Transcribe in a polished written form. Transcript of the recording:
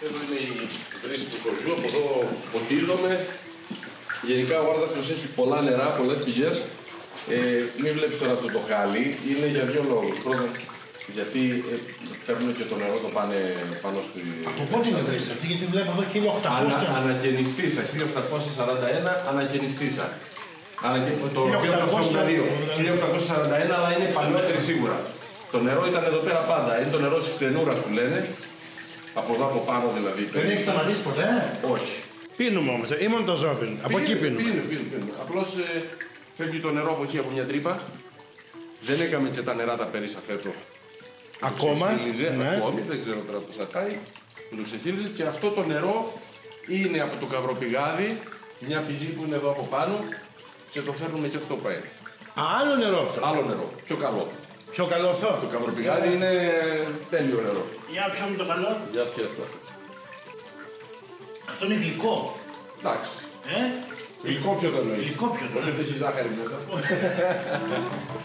Εδώ είναι η βρύση του χωριού, από εδώ ποτίζομαι. Γενικά ο Άρδαφος έχει πολλά νερά, πολλές πηγές. Μην βλέπεις τώρα αυτό το χάλι, είναι για δύο λόγους. Πρώτον, γιατί παίρνουν και το νερό το πάνε πάνω στη... Από πότε είναι βρύση αυτή, γιατί βλέπω εδώ 1800. Ανακαινιστήσα, 1841 ανακαινιστήσα. Το 1841, αλλά είναι παλιότερη σίγουρα. Το νερό ήταν εδώ πέρα πάντα, είναι το νερό της Φτενούρας που λένε. Από εδώ από πάνω δηλαδή. Δεν έχει σταματήσει ποτέ. Όχι. Πίνουμε όμως, ή μόνο το ζώο πίνουμε. Από εκεί πίνουμε. Πίνουμε. Απλώς φεύγει το νερό από εκεί από μια τρύπα. Δεν έκαμε και τα νερά τα πέρισα φέτο. Ακόμα. Ναι. Ακόμη, δεν ξέρω τώρα πώς θα πάει. Που το ξεχύλιζε και αυτό το νερό είναι από το Καυροπηγάδι, μια πηγή που είναι εδώ από πάνω και το φέρνουμε και αυτό πάει. Άλλο νερό αυτό. Άλλο νερό, πιο καλό. Πιο καλό αυτό. Το Καυροπηγάδι είναι τέλειο νερό. Για πιάμε το καλό. Για πιέστε. Αυτό είναι γλυκό. Εντάξει. Γλυκό ποιο το εννοείς. Γλυκό ποιο το Δεν έχει ζάχαρη μέσα.